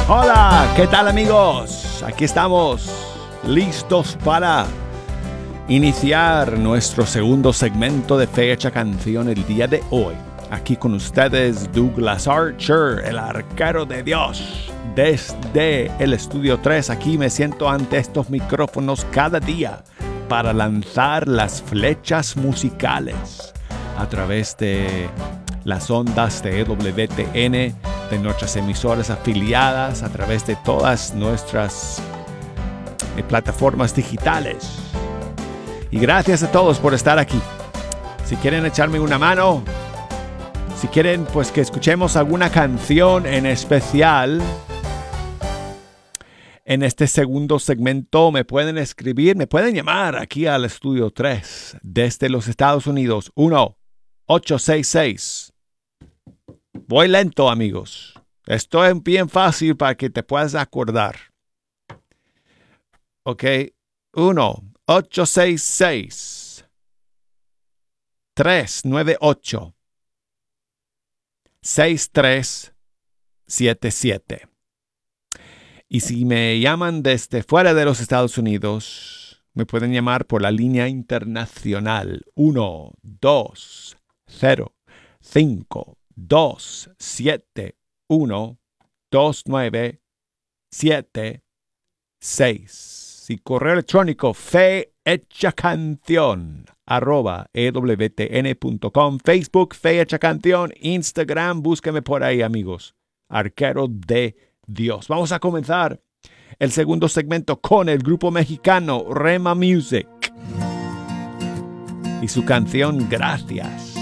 Hola, ¿qué tal amigos? Aquí estamos, listos para iniciar nuestro segundo segmento de Fecha Canción el día de hoy. Aquí con ustedes Douglas Archer, el arquero de Dios. Desde el Estudio 3, aquí me siento ante estos micrófonos cada día para lanzar las flechas musicales a través de las ondas de EWTN, de nuestras emisoras afiliadas, a través de todas nuestras plataformas digitales. Y gracias a todos por estar aquí. Si quieren echarme una mano, si quieren pues que escuchemos alguna canción en especial en este segundo segmento, me pueden escribir, me pueden llamar aquí al Estudio 3 desde los Estados Unidos. 1-866. Voy lento, amigos. Esto es bien fácil para que te puedas acordar. Ok. 1-866-398-6377. Y si me llaman desde fuera de los Estados Unidos, me pueden llamar por la línea internacional 1-2-0-5-2-7-1-2976. Y correo electrónico fehechacanción@ewtn.com. Facebook Fe Hecha Canción. Instagram, búsqueme por ahí, amigos. Arquero de Dios. Vamos a comenzar el segundo segmento con el grupo mexicano Rema Music y su canción Gracias.